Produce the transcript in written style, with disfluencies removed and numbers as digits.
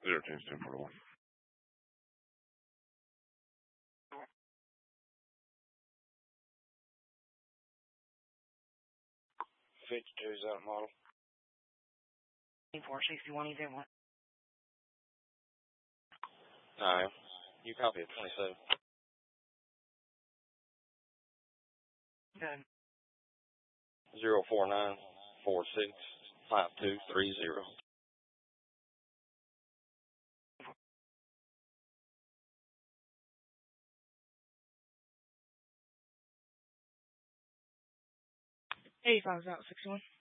01041. 52 is that model. 461, either one. I am. You copy it, 27. Good. 049465230. Hey, 5 out 61.